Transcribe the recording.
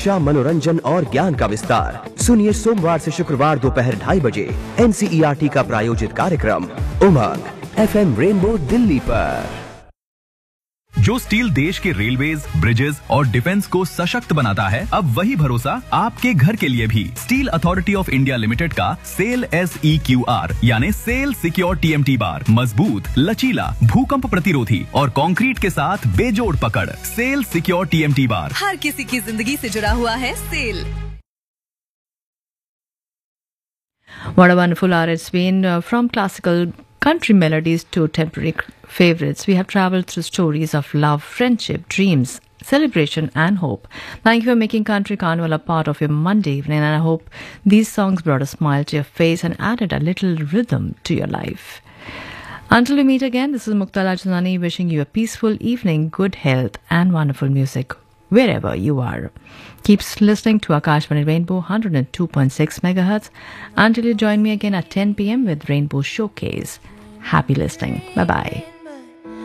शिक्षा, मनोरंजन और ज्ञान का विस्तार। सुनिए सोमवार से शुक्रवार दोपहर 2:30 बजे NCERT का प्रायोजित कार्यक्रम उमंग FM रेनबो दिल्ली पर। जो स्टील देश के रेलवेज, ब्रिजेस और डिफेंस को सशक्त बनाता है, अब वही भरोसा आपके घर के लिए भी। Steel authority of India limited का सेल SEQR यानी सेल सिक्योर TMT बार मजबूत, लचीला, भूकंप प्रतिरोधी और कंक्रीट के साथ बेजोड़ पकड़। सेल सिक्योर TMT बार हर किसी की जिंदगी से जुड़ा हुआ है cell. What a wonderful hour it's been. From classical country melodies to temporary favorites, we have traveled through stories of love, friendship, dreams, celebration and hope. Thank you for making Country Carnival a part of your Monday evening, and I hope these songs brought a smile to your face and added a little rhythm to your life. Until we meet again, this is Muktala Janani wishing you a peaceful evening, good health and wonderful music wherever you are. Keep listening to Akashvani Rainbow 102.6 MHz until you join me again at 10 p.m. with Rainbow Showcase. Happy listening. Bye-bye.